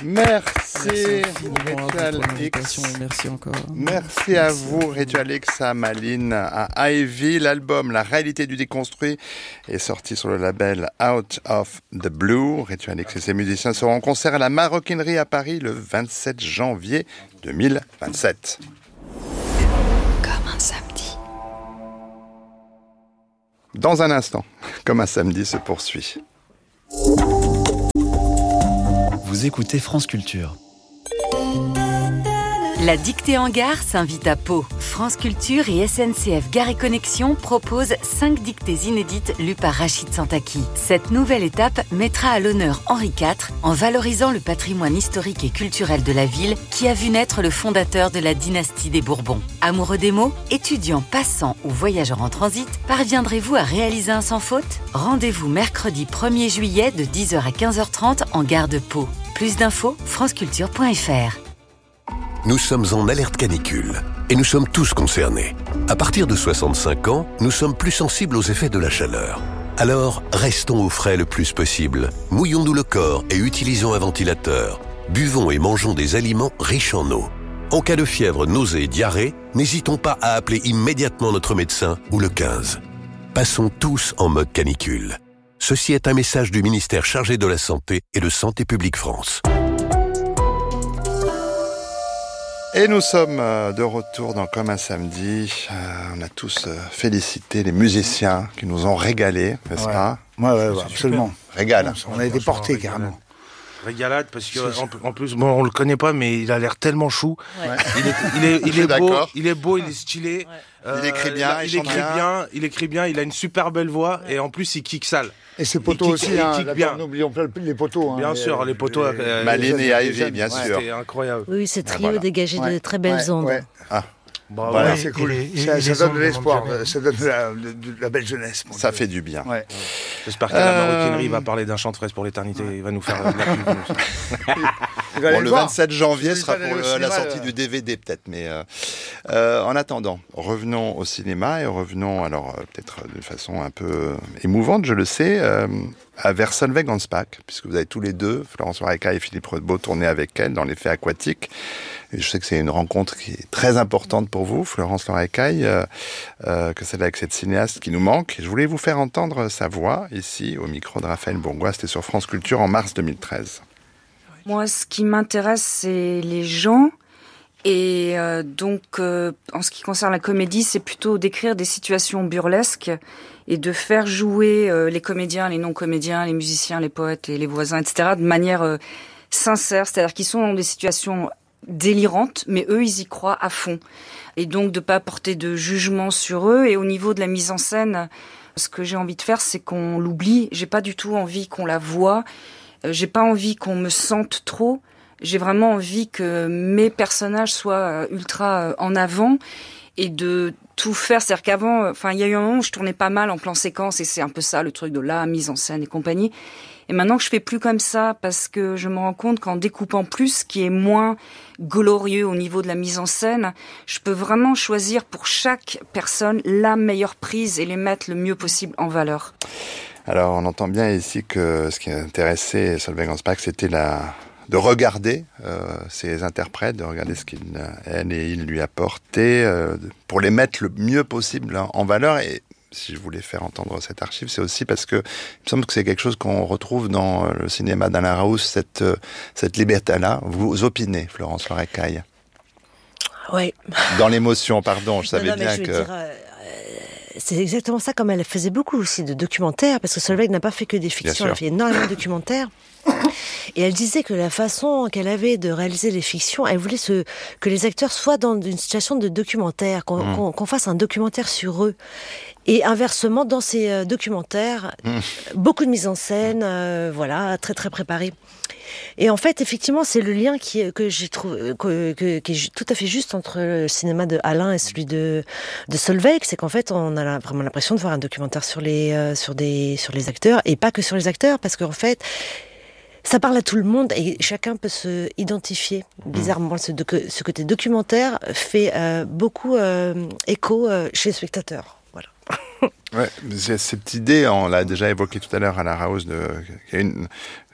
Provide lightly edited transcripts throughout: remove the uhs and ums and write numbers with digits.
Merci Ritual X. Merci encore. Merci à vous Ritual X, à Malines, à Ivy. L'album La réalité du déconstruit est sorti sur le label Out of the Blue. Ritual X et ses musiciens seront en concert à la Maroquinerie à Paris le 27 janvier 2027. Comme un samedi. Dans un instant, comme un samedi se poursuit. Vous écoutez France Culture. La dictée en gare s'invite à Pau. France Culture et SNCF Gare et Connexion proposent 5 dictées inédites lues par Rachid Santaki. Cette nouvelle étape mettra à l'honneur Henri IV en valorisant le patrimoine historique et culturel de la ville qui a vu naître le fondateur de la dynastie des Bourbons. Amoureux des mots, étudiants, passants ou voyageurs en transit, parviendrez-vous à réaliser un sans faute ? Rendez-vous mercredi 1er juillet de 10h à 15h30 en gare de Pau. Plus d'infos, franceculture.fr. Nous sommes en alerte canicule et nous sommes tous concernés. À partir de 65 ans, nous sommes plus sensibles aux effets de la chaleur. Alors, restons au frais le plus possible. Mouillons-nous le corps et utilisons un ventilateur. Buvons et mangeons des aliments riches en eau. En cas de fièvre, nausées et diarrhée, n'hésitons pas à appeler immédiatement notre médecin ou le 15. Passons tous en mode canicule. Ceci est un message du ministère chargé de la Santé et de Santé publique France. Et nous sommes de retour dans Comme un samedi. On a tous félicité les musiciens qui nous ont régalés, n'est-ce pas ? Ouais, absolument. Régal. On a été portés carrément. Régalade, parce qu'en plus, bon, on le connaît pas, mais il a l'air tellement chou. Ouais. Il est beau, il est stylé. Il écrit bien, il écrit bien, il a une super belle voix, et en plus, il kick sale. Et ses poteaux aussi, n'oublions pas les poteaux. Bien sûr, les poteaux. Malines et Ivy, bien sûr. C'était incroyable. Oui, ce trio dégageait de très belles ondes. Ouais. Ah. Bon, voilà, c'est cool. Ça donne de l'espoir, ça donne de la belle jeunesse. Ça fait du bien. Ouais. J'espère qu'à la Maroquinerie, il va parler d'un chant de fraise pour l'éternité. Il va nous faire de la pub. Bon, le 27 janvier sera pour la sortie du DVD peut-être, mais en attendant, revenons au cinéma et revenons alors peut-être d'une façon un peu émouvante, je le sais, vers Solveig Hansbach, puisque vous avez tous les deux, Florence Loirecaille et Philippe Rodbeau, tourné avec elle dans Les Faits aquatiques. Et je sais que c'est une rencontre qui est très importante pour vous, Florence Loirecaille, que celle avec cette cinéaste qui nous manque. Je voulais vous faire entendre sa voix ici, au micro de Raphaël Bourgois. C'était sur France Culture en mars 2013. Moi, ce qui m'intéresse, c'est les gens. Et donc, en ce qui concerne la comédie, c'est plutôt d'écrire des situations burlesques et de faire jouer les comédiens, les non-comédiens, les musiciens, les poètes et les voisins, etc., de manière sincère. C'est-à-dire qu'ils sont dans des situations délirantes, mais eux, ils y croient à fond. Et donc, de pas porter de jugement sur eux. Et au niveau de la mise en scène, ce que j'ai envie de faire, c'est qu'on l'oublie. J'ai pas du tout envie qu'on la voie. J'ai pas envie qu'on me sente trop. J'ai vraiment envie que mes personnages soient ultra en avant et de tout faire. C'est-à-dire qu'avant, il y a eu un moment où je tournais pas mal en plan séquence et c'est un peu ça, le truc de la mise en scène et compagnie. Et maintenant que je fais plus comme ça, parce que je me rends compte qu'en découpant plus, ce qui est moins glorieux au niveau de la mise en scène, je peux vraiment choisir pour chaque personne la meilleure prise et les mettre le mieux possible en valeur. Alors, on entend bien ici que ce qui intéressait Solveig Hansbach, c'était de regarder ses interprètes, de regarder ce qu'elle et il lui apportaient, pour les mettre le mieux possible en valeur. Et si je voulais faire entendre cette archive, c'est aussi parce que il me semble que c'est quelque chose qu'on retrouve dans le cinéma d'Alain Raoult, cette liberté-là. Vous opinez, Florence Loirecaille ? Oui. Dans l'émotion, pardon, je savais bien que... C'est exactement ça, comme elle faisait beaucoup aussi de documentaires, parce que Solveig n'a pas fait que des fictions, elle a fait énormément de documentaires. Et elle disait que la façon qu'elle avait de réaliser les fictions, elle voulait que les acteurs soient dans une situation de documentaire, qu'on fasse un documentaire sur eux. Et inversement, dans ces documentaires, beaucoup de mise en scène, très très préparée. Et en fait, effectivement, c'est le lien qui est tout à fait juste entre le cinéma de Alain et celui de Solveig, c'est qu'en fait, on a vraiment l'impression de voir un documentaire sur les acteurs, et pas que sur les acteurs, parce qu'en fait, ça parle à tout le monde et chacun peut se identifier. Bizarrement, ce côté documentaire fait beaucoup écho chez les spectateurs. Voilà. Ouais, cette idée, on l'a déjà évoqué tout à l'heure à la Raoult,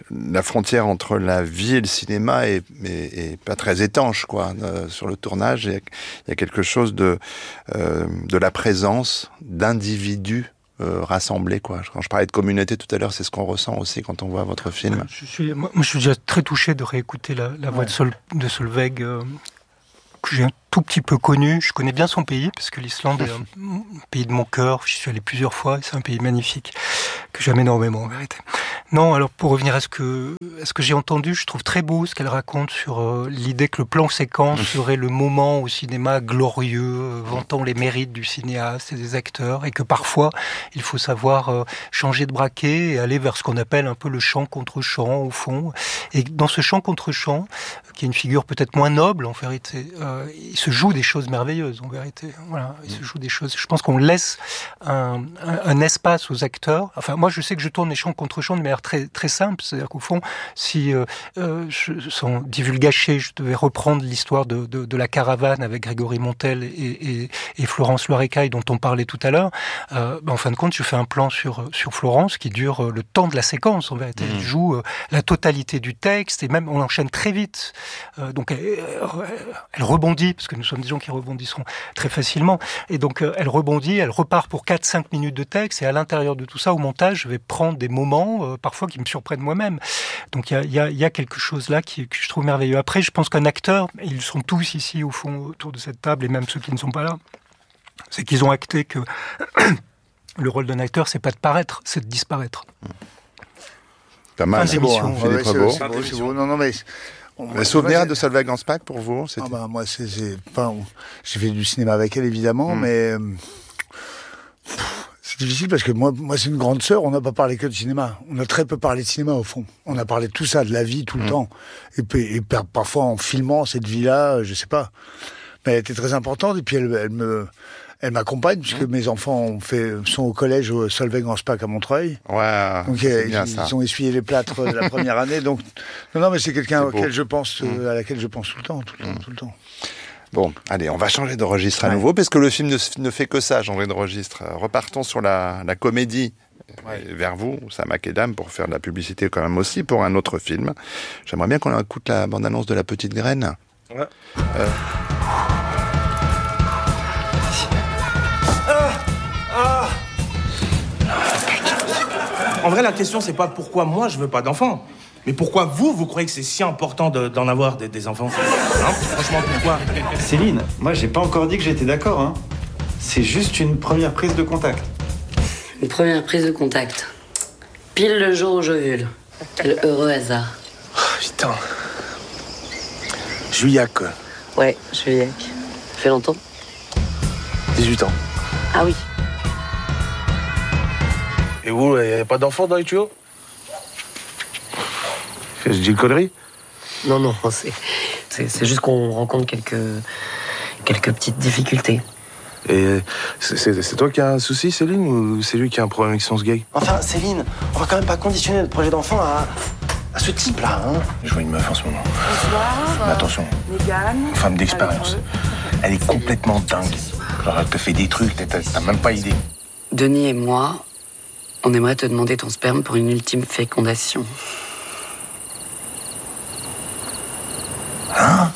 la frontière entre la vie et le cinéma est pas très étanche, quoi. Sur le tournage, il y a quelque chose de la présence d'individus rassemblés, quoi. Quand je parlais de communauté tout à l'heure, c'est ce qu'on ressent aussi quand on voit votre film. Je suis déjà très touché de réécouter la voix de Solveig, que j'ai un tout petit peu connu. Je connais bien son pays, parce que l'Islande est un pays de mon cœur. J'y suis allé plusieurs fois, et c'est un pays magnifique, que j'aime énormément, en vérité. Non, alors pour revenir à ce que j'ai entendu, je trouve très beau ce qu'elle raconte sur l'idée que le plan séquence serait le moment au cinéma glorieux, vantant les mérites du cinéaste et des acteurs, et que parfois, il faut savoir changer de braquet et aller vers ce qu'on appelle un peu le chant contre chant, au fond. Et dans ce chant contre chant, qui est une figure peut-être moins noble, en vérité, il se joue des choses merveilleuses, en vérité. Voilà, il se joue des choses. Je pense qu'on laisse un espace aux acteurs. Enfin, moi, je sais que je tourne les chants contre chants de manière très, très simple. C'est-à-dire qu'au fond, si, sans divulgacher, je devais reprendre l'histoire de la caravane avec Grégory Montel et Florence Loirecaille, dont on parlait tout à l'heure, en fin de compte, je fais un plan sur Florence qui dure le temps de la séquence, en vérité. Elle joue la totalité du texte, et même on enchaîne très vite. Donc elle rebondit, parce que nous sommes des gens qui rebondisseront très facilement, et donc elle rebondit, elle repart pour 4-5 minutes de texte, et à l'intérieur de tout ça, au montage, je vais prendre des moments parfois qui me surprennent moi-même. Donc il y a quelque chose là que je trouve merveilleux. Après, je pense qu'un acteur, et ils sont tous ici au fond autour de cette table, et même ceux qui ne sont pas là, c'est qu'ils ont acté que le rôle d'un acteur, c'est pas de paraître, c'est de disparaître. Pas mal, c'est beau. Non, mais... Les souvenirs de Solveig Gansbach pour vous, moi, j'ai fait du cinéma avec elle, évidemment, mais c'est difficile parce que moi, c'est une grande sœur. On n'a pas parlé que de cinéma. On a très peu parlé de cinéma, au fond. On a parlé de tout ça, de la vie, tout le temps. Et parfois, en filmant cette vie-là, je sais pas. Mais elle était très importante, et puis elle m'accompagne, puisque mes enfants sont au collège au Solveig Gansbach à Montreuil. Ouais, donc ils ont essuyé les plâtres de la première année. Donc non, mais c'est quelqu'un auquel je pense, à laquelle je pense tout le temps. Bon, allez, on va changer de registre à nouveau, parce que le film ne fait que ça, changer de registre. Repartons sur la comédie. Vers vous, Sama Kedam, pour faire de la publicité quand même aussi pour un autre film. J'aimerais bien qu'on écoute la bande-annonce de La Petite Graine. Ouais. En vrai, la question, c'est pas pourquoi moi je veux pas d'enfants, mais pourquoi vous croyez que c'est si important d'en avoir des enfants, hein? Franchement, pourquoi? Céline, moi j'ai pas encore dit que j'étais d'accord, hein. C'est juste une première prise de contact. Une première prise de contact. Pile le jour où j'ovule. Quel heureux hasard. Oh, putain. Juillac. Ouais, Juillac. Ça fait longtemps? 18 ans. Ah oui. Et vous, il n'y a pas d'enfants dans les tuyaux? Je dis une connerie? Non, c'est juste qu'on rencontre quelques petites difficultés. Et c'est toi qui as un souci, Céline, ou c'est lui qui a un problème avec son gay? Enfin, Céline, on va quand même pas conditionner notre projet d'enfant à ce type-là, hein. Je vois une meuf en ce moment. Bonsoir. Mais attention, une femme d'expérience. Elle est complètement dingue. Alors elle te fait des trucs, t'as même pas idée. Denis et moi, on aimerait te demander ton sperme pour une ultime fécondation. Hein?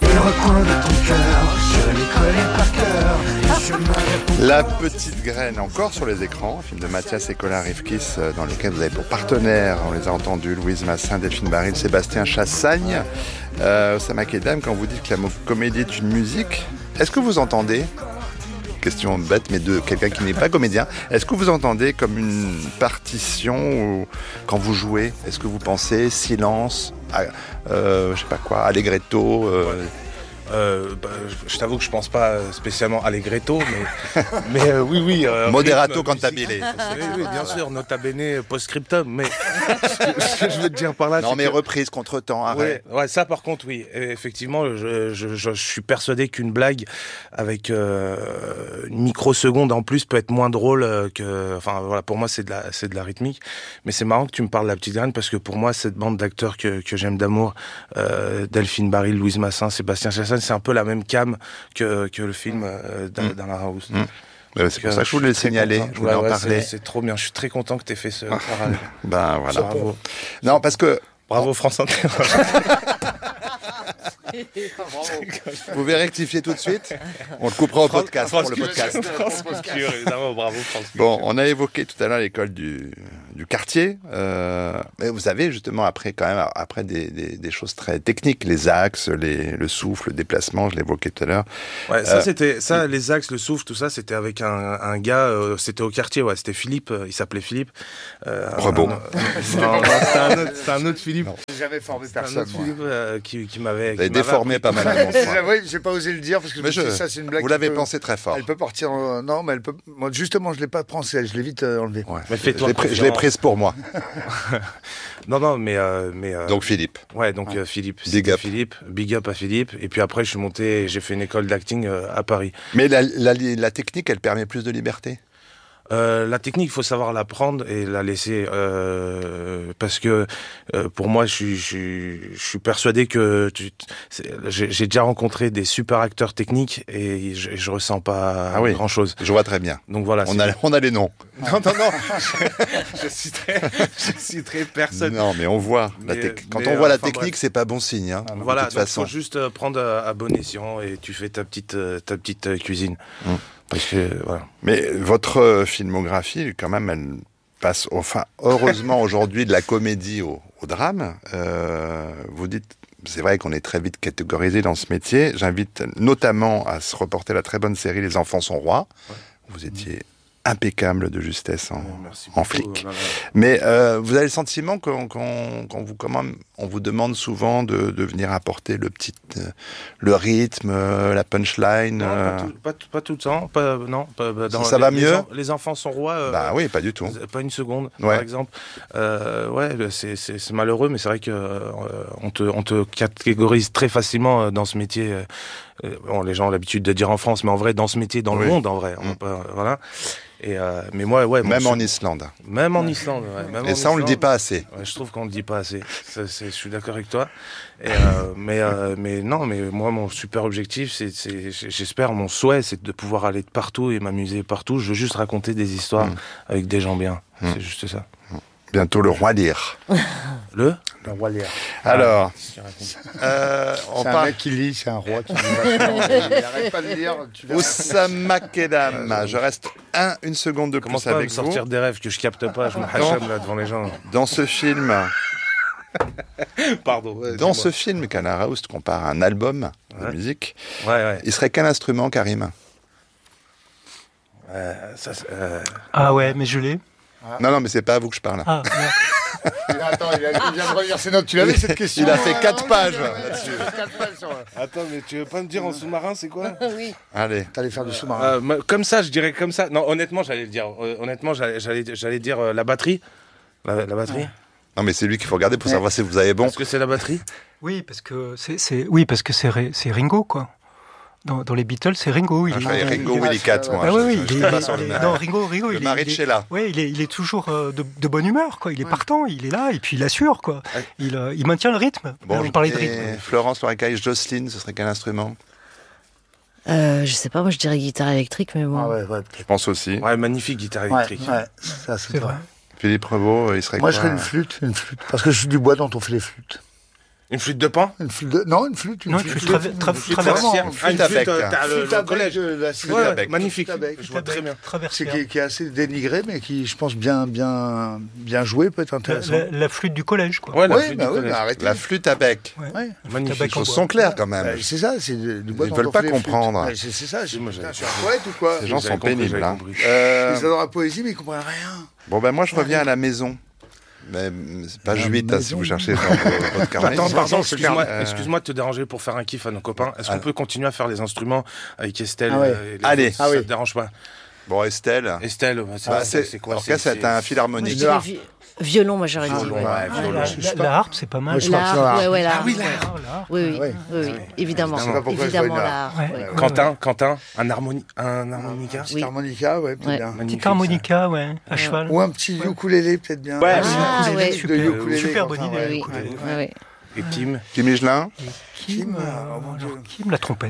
La Petite Graine, encore sur les écrans, un film de Mathias Ecola-Rivkis, dans lequel vous avez pour partenaires, on les a entendus, Louise Massin, Delphine Baril, Sébastien Chassagne. Sama Kedam, quand vous dites que la comédie est une musique, est-ce que vous entendez, question bête, mais de quelqu'un qui n'est pas comédien, est-ce que vous entendez comme une partition ou quand vous jouez? Est-ce que vous pensez silence, je sais pas quoi, allegretto je t'avoue que je pense pas spécialement allegretto, mais oui. Moderato cantabile. Oui, bien sûr, nota bene post-scriptum, mais ce que je veux te dire par là... Non, mais reprise, contre-temps, arrêt. Ouais, ça par contre, oui. Et effectivement, je suis persuadé qu'une blague avec une microseconde en plus peut être moins drôle que... Enfin, voilà, pour moi, c'est de la rythmique. Mais c'est marrant que tu me parles de La Petite Graine, parce que pour moi, cette bande d'acteurs que j'aime d'amour, Delphine Baril, Louise Massin, Sébastien Chassagne, c'est un peu la même cam que le film d'Alain House. C'est pour ça que je voulais le signaler, je voulais en parler. C'est trop bien, je suis très content que tu aies fait ce parallèle. Ben voilà. Bravo. Non, parce que... Bravo France Inter. Vous pouvez rectifier tout de suite. On le coupera au podcast pour le podcast. France Culture, évidemment, bravo France Culture. Bon, on a évoqué tout à l'heure l'école du quartier. Mais vous avez justement après des choses très techniques, les axes, le souffle, le déplacement, je l'évoquais tout à l'heure. Ouais, les axes, le souffle, tout ça, c'était avec un gars, c'était au quartier, ouais, c'était Philippe, il s'appelait Philippe. Rebond. C'est un autre Philippe. J'ai jamais formé personne. Philippe qui m'avait déformé pas mal. Oui, j'ai pas osé le dire parce que ça c'est une blague. Vous l'avez pensé très fort. Elle peut partir. Non, mais elle peut. Moi, justement, je l'ai pas pensé. Je l'ai vite enlevé. Ouais. Mais fais-toi. Je l'ai prise pour moi. non, mais. Donc Philippe. Ouais, donc Philippe. Big up. Philippe. Big up à Philippe. Et puis après, je suis monté. Et j'ai fait une école d'acting à Paris. Mais la technique, elle permet plus de liberté. La technique, il faut savoir la prendre et la laisser parce que pour moi, je suis persuadé que j'ai déjà rencontré des super acteurs techniques et je ressens pas grand chose. Je vois très bien. Donc voilà. On a les noms. Non. je citerai personne. Non, mais on voit. Quand on voit la technique, c'est pas bon signe. Hein, voilà. De toute façon. Faut juste prendre à bon escient et tu fais ta petite cuisine. Parce que, voilà. Mais votre filmographie, quand même, elle passe, heureusement aujourd'hui de la comédie au drame. Vous dites, c'est vrai qu'on est très vite catégorisé dans ce métier. J'invite notamment à se reporter la très bonne série Les Enfants sont rois. Ouais. Vous étiez impeccable de justesse en flic. Mais vous avez le sentiment qu'on vous demande souvent de venir apporter le rythme, la punchline. Non, pas tout le temps. Ça va mieux. Les enfants sont rois. Bah oui, pas du tout. Pas une seconde, par exemple. C'est malheureux, mais c'est vrai que on te catégorise très facilement dans ce métier. Les gens ont l'habitude de dire en France, mais en vrai, dans ce métier, dans le monde, en vrai. Voilà. Mais moi, même en Islande. Même en Islande, ouais. Et ça, on le dit pas assez. Ouais, je trouve qu'on le dit pas assez. Je suis d'accord avec toi. Mais moi, mon super objectif, j'espère, mon souhait, c'est de pouvoir aller partout et m'amuser partout. Je veux juste raconter des histoires avec des gens bien. C'est juste ça. Bientôt le roi Lear. Le roi Lear. Alors, c'est un mec qui lit, c'est un roi qui lit. Il n'arrête pas de lire. Oussama Kedam, je reste une seconde de plus avec vous. Commence pas à me sortir des rêves que je capte pas, je me hacham là devant les gens. Dans ce film... Pardon. Dans ce film, Canara Houst compare un album de musique. Il serait quel instrument, Karim? Ah ouais, mais je l'ai. Non, mais c'est pas à vous que je parle. Ah, attends, il vient de relire ses notes. Tu l'avais cette question? Il a fait 4 pages là-dessus. Attends, mais tu veux pas me dire en sous-marin, c'est quoi? Oui. Allez. T'allais faire du sous-marin. Comme ça, je dirais comme ça. Non, honnêtement, j'allais le dire. J'allais dire la batterie. La batterie. Non, mais c'est lui qu'il faut regarder pour savoir si vous avez bon. Est-ce que c'est la batterie? Oui, parce que c'est Ringo, quoi. Dans les Beatles, c'est Ringo. Ringo Willy Cat, moi. Ah oui, Ringo. Le mari de Sheila. Oui, il est toujours de bonne humeur, quoi. Il est partant, il est là, et puis il assure, quoi. Il maintient le rythme. Bon, on parlait de rythme. Florence Lorecaille, Jocelyne, ce serait quel instrument? Je sais pas, moi je dirais guitare électrique, mais bon. Je pense aussi. Ouais, magnifique guitare électrique. Ouais, ça c'est vrai. Philippe Revaux, il serait quoi? Moi je serais une flûte, parce que je suis du bois dont on fait les flûtes. Une flûte de pan? Une flûte traversière. Une flûte à bec. Le collège. Magnifique. Je vois très bien. Qui est assez dénigré, mais qui, je pense, bien joué, peut être intéressant. La flûte du collège, quoi. Ouais, la flûte à bec. Magnifique. Les choses sont claires, quand même. C'est ça, c'est du bois. Ils ne veulent pas comprendre. C'est ça, je suis un poète ou quoi? Ces gens sont pénibles. Ils adorent la poésie, mais ils comprennent rien. Bon, ben moi, je reviens à la maison. Mais c'est pas Juite, si vous cherchez dans votre carnet. Attends, pardon, excuse-moi de te déranger pour faire un kiff à nos copains. Est-ce qu'on peut continuer à faire les instruments avec Estelle? Allez. Ça te dérange pas? Bon, Estelle, c'est quoi? En tout cas, c'est un philharmonique. Violon, moi j'aurais dit. La harpe, c'est pas mal. La harpe. Ah oui, la harpe. Oui, évidemment. Évidemment, la harpe. Quentin, un harmonica? Petit harmonica, ouais, peut-être bien. Petit harmonica, ouais, à cheval. Ou un petit ukulélé, peut-être bien. Ouais, super bonne idée. Oui. Et Kim Michelin? Kim, la trompette.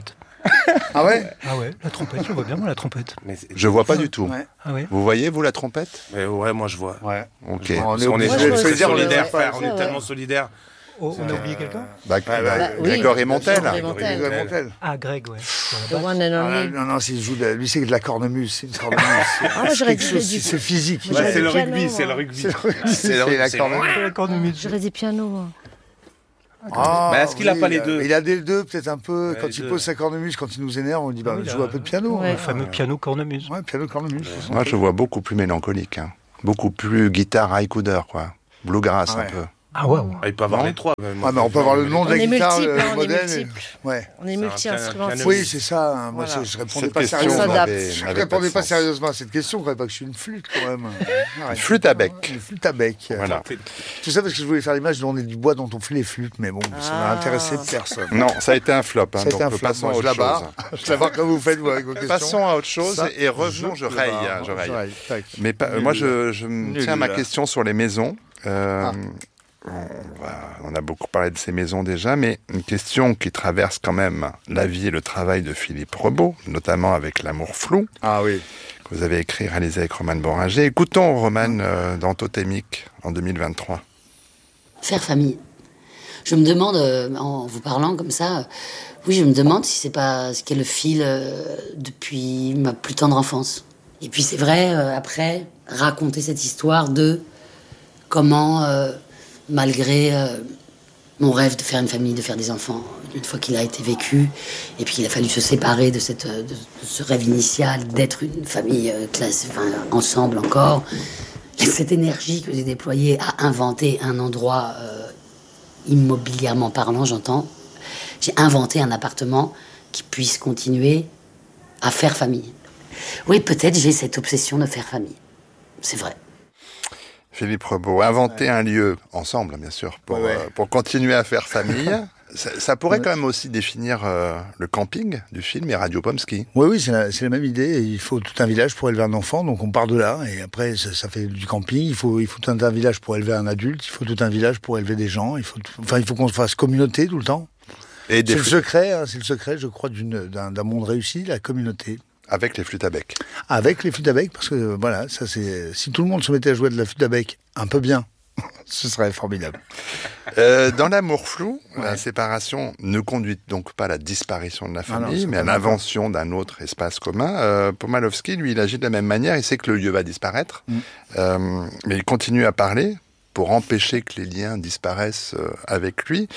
Ah ouais? Ah ouais, la trompette, je vois bien moi la trompette. Je vois pas du tout. Ouais. Ah ouais. Vous voyez, vous, la trompette? Ouais, moi je vois. Ouais. Ok. On est solidaires, frère. On est ouais. tellement solidaires. Oh, on a oublié quelqu'un? Grégory Montel. Ah, Greg, ouais. The one and only. Non, il joue lui, c'est de la cornemuse. C'est une cornemuse. Ah, j'aurais dit c'est physique. C'est le rugby, c'est le rugby. C'est la cornemuse. J'aurais dit piano. Mais est-ce qu'il a pas les deux? Il a des deux, peut-être un peu. Quand il pose sa cornemuse, quand il nous énerve, on dit joue un peu de piano. Le fameux piano cornemuse. Ouais, piano cornemuse. Moi, je vois beaucoup plus mélancolique. Beaucoup plus guitare haïkouder, quoi. Bluegrass, un peu. Ah ouais. Il peut avoir les trois. Mais on peut avoir le nom de la guitare, le modèle. On est multi-instrumentiste. Oui, c'est ça. Moi, je répondais pas sérieusement. Je répondais pas sérieusement à cette question. Je ne croyais pas que je suis une flûte, quand même. Une flûte à bec. Une flûte à bec. Voilà. Tout ça parce que je voulais faire l'image dont on est du bois dont on fait les flûtes, mais bon, ça n'a intéressé personne. Non, ça a été un flop. Ça a été un flop. Passons à autre chose. Je vais voir comment vous faites, vous, avec vos questions. Passons à autre chose et revenons, je raille. Mais moi, je me tiens à ma question sur les maisons. On a beaucoup parlé de ces maisons déjà, mais une question qui traverse quand même la vie et le travail de Philippe Rebaud, notamment avec L'amour flou, que vous avez écrit et réalisé avec Romane Boringer. Écoutons Romane dans Totémique en 2023. Faire famille. Je me demande, en vous parlant comme ça, je me demande si c'est pas ce qu'est le fil depuis ma plus tendre enfance. Et puis c'est vrai, après, raconter cette histoire de comment... malgré mon rêve de faire une famille, de faire des enfants, une fois qu'il a été vécu, et puis il a fallu se séparer de ce rêve initial d'être une famille ensemble encore, cette énergie que j'ai déployée à inventer un endroit immobilièrement parlant, j'entends, j'ai inventé un appartement qui puisse continuer à faire famille. Oui, peut-être j'ai cette obsession de faire famille, c'est vrai. Philippe Rebaud, inventer un lieu, ensemble bien sûr, pour continuer à faire famille. Ça pourrait quand même aussi définir le camping du film et Radio Pomsky. Oui, c'est la même idée. Il faut tout un village pour élever un enfant, donc on part de là, et après ça fait du camping. Il faut tout un village pour élever un adulte, il faut tout un village pour élever des gens, il faut qu'on fasse communauté tout le temps. C'est le secret, je crois, d'un monde réussi, la communauté. Avec les flûtes à bec. Avec les flûtes à bec, parce que voilà, ça c'est. Si tout le monde se mettait à jouer de la flûte à bec un peu bien, ce serait formidable. Dans L'amour flou, la séparation ne conduit donc pas à la disparition de la famille, mais à l'invention d'un autre espace commun. Pomalowski, lui, il agit de la même manière. Il sait que le lieu va disparaître, mais il continue à parler pour empêcher que les liens disparaissent avec lui.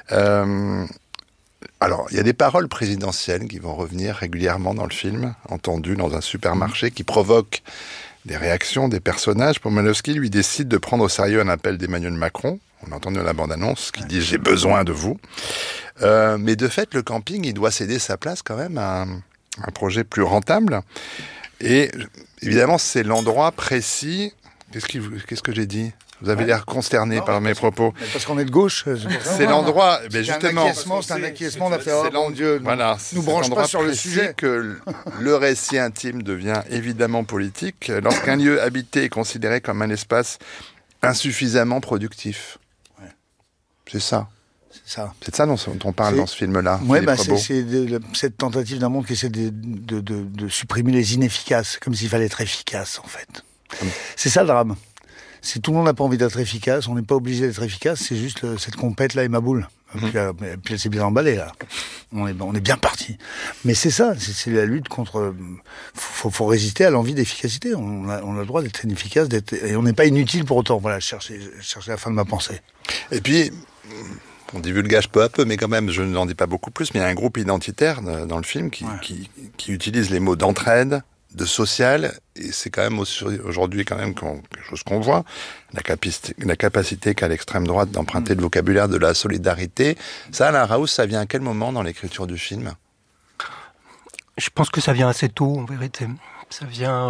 Alors, il y a des paroles présidentielles qui vont revenir régulièrement dans le film, entendues dans un supermarché, qui provoquent des réactions des personnages. Pomalowski, lui, décide de prendre au sérieux un appel d'Emmanuel Macron. On a entendu dans la bande-annonce qui dit « J'ai besoin de vous ». Mais de fait, le camping, il doit céder sa place quand même à un projet plus rentable. Et évidemment, c'est l'endroit précis... Qu'est-ce que j'ai dit ? Vous avez l'air consterné par mes propos. Parce qu'on est de gauche. C'est l'endroit, mais justement. C'est un acquiescement, on a fait, oh mon Dieu, voilà, nous branche pas sur le sujet. Que le récit intime devient évidemment politique lorsqu'un lieu habité est considéré comme un espace insuffisamment productif. Ouais. C'est ça. C'est de ça dont on parle dans ce film-là. Oui, c'est cette tentative d'un monde qui essaie de supprimer les inefficaces, comme s'il fallait être efficace, en fait. C'est ça le drame. Si tout le monde n'a pas envie d'être efficace, on n'est pas obligé d'être efficace, c'est juste cette compète là et ma boule. Puis elle s'est bien emballée là. On est bien parti. Mais c'est ça, c'est la lutte contre... Faut résister à l'envie d'efficacité. On a le droit d'être inefficace, et on n'est pas inutile pour autant. Voilà, chercher la fin de ma pensée. Et puis... On divulgage peu à peu, mais quand même, je n'en dis pas beaucoup plus, mais il y a un groupe identitaire dans le film qui utilise les mots d'entraide, de social, et c'est quand même aujourd'hui quand même quelque chose qu'on voit, la capacité qu'a l'extrême droite d'emprunter le vocabulaire de la solidarité. Ça, Alain Raoult, ça vient à quel moment dans l'écriture du film ? Je pense que ça vient assez tôt, en vérité. Ça vient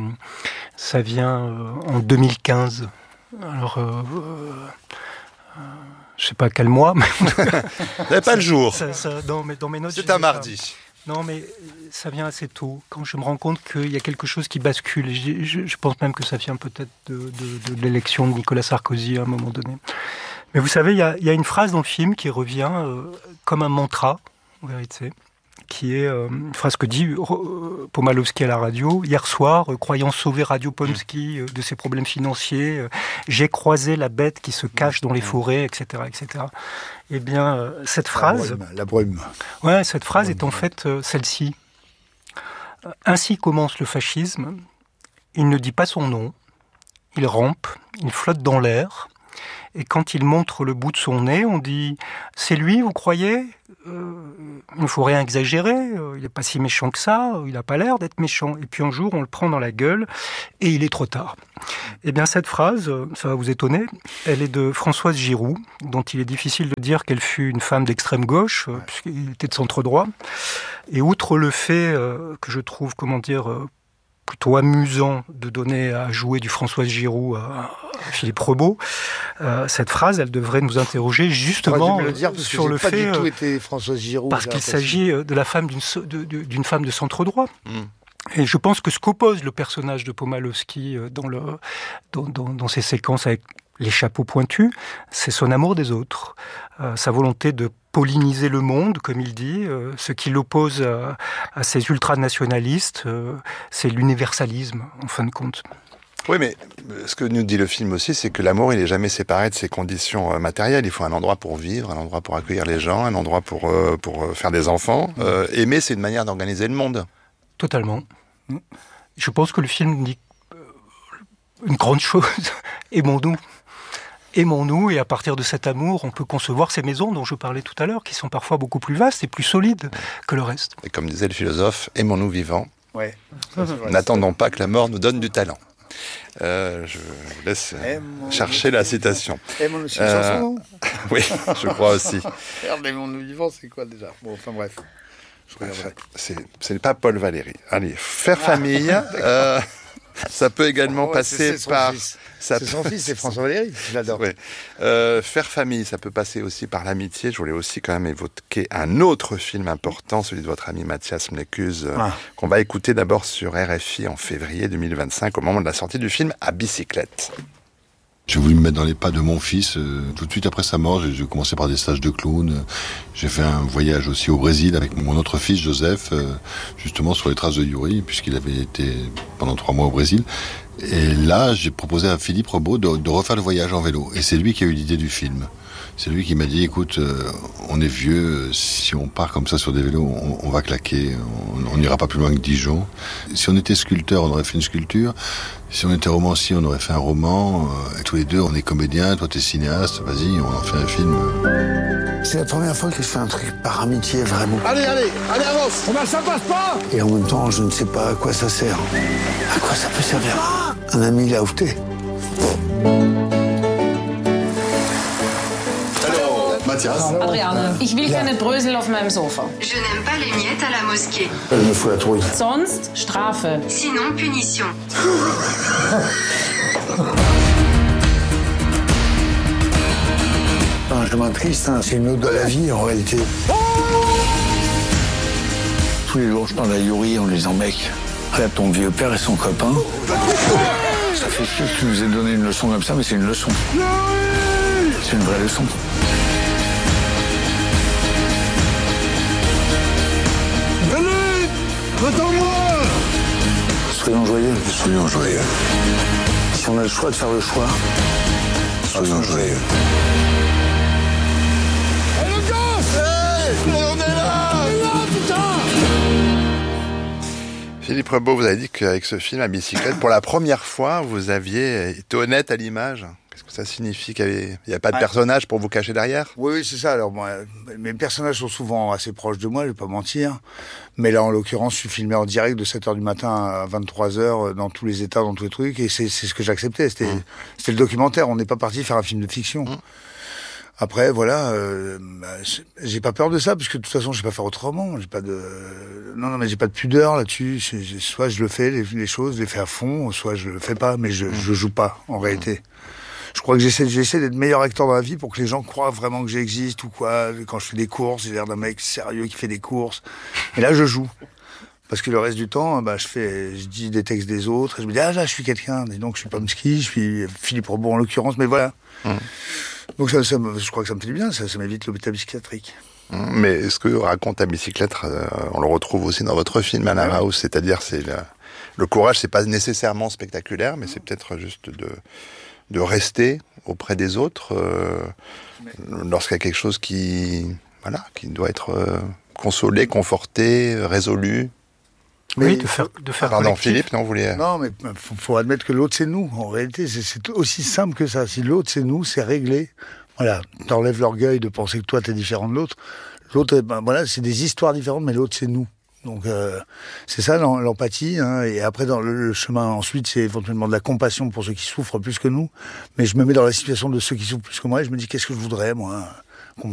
en 2015. Alors... je sais pas quel mois, mais... Vous n'avez pas le jour. Dans mes notes... C'est un mardi. Non, mais ça vient assez tôt, quand je me rends compte qu'il y a quelque chose qui bascule. Je pense même que ça vient peut-être de l'élection de Nicolas Sarkozy à un moment donné. Mais vous savez, il y a une phrase dans le film qui revient comme un mantra, en vérité, qui est une phrase que dit Pomałowski à la radio. Hier soir, croyant sauver Radio Pomsky de ses problèmes financiers, j'ai croisé la bête qui se cache dans les forêts, etc., etc. Eh bien, cette phrase... La brume. Ouais, cette phrase est en fait celle-ci. Ainsi commence le fascisme. Il ne dit pas son nom. Il rampe, il flotte dans l'air. Et quand il montre le bout de son nez, on dit « C'est lui, vous croyez ? Il ne faut rien exagérer, il n'est pas si méchant que ça, il n'a pas l'air d'être méchant. » Et puis un jour, on le prend dans la gueule et il est trop tard. Eh bien, cette phrase, ça va vous étonner, elle est de Françoise Giroud, dont il est difficile de dire qu'elle fut une femme d'extrême gauche, puisqu'il était de centre droit. Et outre le fait que je trouve, plutôt amusant de donner à jouer du Françoise Giroud à Philippe Rebaud, cette phrase, elle devrait nous interroger justement sur le fait, Françoise Giroud, parce qu'il s'agit de la femme d'une femme de centre droit. Et je pense que ce qu'oppose le personnage de Pomałowski dans ses séquences avec les chapeaux pointus, c'est son amour des autres, sa volonté de polliniser le monde, comme il dit. Ce qui l'oppose à ces ultranationalistes, c'est l'universalisme, en fin de compte. Oui, mais ce que nous dit le film aussi, c'est que l'amour, il n'est jamais séparé de ses conditions matérielles. Il faut un endroit pour vivre, un endroit pour accueillir les gens, un endroit pour faire des enfants. Aimer, c'est une manière d'organiser le monde. Totalement. Je pense que le film dit une grande chose. Aimons-nous. Aimons-nous, et à partir de cet amour, on peut concevoir ces maisons dont je parlais tout à l'heure, qui sont parfois beaucoup plus vastes et plus solides que le reste. Et comme disait le philosophe, aimons-nous vivants. Ouais. N'attendons pas que la mort nous donne du talent. Je vous laisse chercher la citation. Aimons-nous, c'est une chanson, non ? Oui, je crois aussi. Aimons-nous vivants, c'est quoi déjà ? Bon, enfin bref. C'est pas Paul Valéry. Allez, faire famille... ça peut également passer par... C'est son fils, c'est François Valéry, je l'adore. Oui. Faire famille, ça peut passer aussi par l'amitié. Je voulais aussi quand même évoquer un autre film important, celui de votre ami Mathias Mlekuz, qu'on va écouter d'abord sur RFI en février 2025, au moment de la sortie du film À bicyclette. J'ai voulu me mettre dans les pas de mon fils. Tout de suite après sa mort, j'ai commencé par des stages de clown. J'ai fait un voyage aussi au Brésil avec mon autre fils, Joseph, justement sur les traces de Yuri, puisqu'il avait été pendant 3 mois au Brésil. Et là, j'ai proposé à Philippe Rebaud de refaire le voyage en vélo. Et c'est lui qui a eu l'idée du film. C'est lui qui m'a dit, écoute, on est vieux, si on part comme ça sur des vélos, on va claquer, on n'ira pas plus loin que Dijon. Si on était sculpteur, on aurait fait une sculpture. Si on était romancier, on aurait fait un roman. Et tous les deux, on est comédiens, toi t'es cinéaste, vas-y, on en fait un film. C'est la première fois que je fais un truc par amitié, vraiment. Allez, avance! Ça passe pas! Et en même temps, je ne sais pas à quoi ça sert. À quoi ça peut servir? Un ami l'a outé. Matthias. Adriane, ich will keine Brösel auf meinem Sofa. Je n'aime pas les miettes à la mosquée. Elle me fout la trouille. Sonst Strafe. Sinon, punition. Un chemin triste, hein. C'est une ode de la vie en réalité. Tous les jours, je parle à Yuri en lui disant, mec, regarde ton vieux père et son copain. Ça fait chier que tu nous aies donné une leçon comme ça, mais c'est une leçon. C'est une vraie leçon. Attends-moi! Soyons joyeux. Si on a le choix de faire le choix, soyons joyeux. Et le gosse! On est là! Putain! Philippe Rebaud, vous avez dit qu'avec ce film à bicyclette, pour la première fois, vous aviez été honnête à l'image. Qu'est-ce que ça signifie qu'il n'y a pas de personnage pour vous cacher derrière? Oui, c'est ça. Alors, moi, mes personnages sont souvent assez proches de moi, je vais pas mentir. Mais là, en l'occurrence, je suis filmé en direct de 7h du matin à 23h, dans tous les états, dans tous les trucs. Et c'est ce que j'acceptais. C'était le documentaire. On n'est pas parti faire un film de fiction. Après, voilà, j'ai pas peur de ça, parce que de toute façon, je vais pas faire autrement. J'ai pas de, non, mais j'ai pas de pudeur là-dessus. Soit je le fais, les choses, je les fais à fond, soit je le fais pas, mais je joue pas, en réalité. Je crois que j'essaie d'être meilleur acteur dans la vie pour que les gens croient vraiment que j'existe ou quoi. Quand je fais des courses, j'ai l'air d'un mec sérieux qui fait des courses. Et là, je joue. Parce que le reste du temps, je dis des textes des autres, et je me dis, ah là, je suis quelqu'un. Et donc, je suis Pomsky, je suis Philippe Rebaud en l'occurrence, mais voilà. Donc je crois que ça me fait du bien, ça m'évite l'hôpital psychiatrique. Mais ce que raconte la bicyclette, on le retrouve aussi dans votre film Manor House, c'est-à-dire le courage, c'est pas nécessairement spectaculaire, mais c'est peut-être juste de rester auprès des autres lorsqu'il y a quelque chose qui doit être consolé, conforté, résolu. Oui, de faire Pardon, collectif. Philippe, non, vous vouliez... Non, mais faut admettre que l'autre, c'est nous. En réalité, c'est aussi simple que ça. Si l'autre, c'est nous, c'est réglé. Voilà, t'enlèves l'orgueil de penser que toi, t'es différent de l'autre. L'autre, c'est des histoires différentes, mais l'autre, c'est nous. Donc, c'est ça l'empathie. Hein. Et après, dans le chemin, ensuite, c'est éventuellement de la compassion pour ceux qui souffrent plus que nous. Mais je me mets dans la situation de ceux qui souffrent plus que moi et je me dis, qu'est-ce que je voudrais, moi ?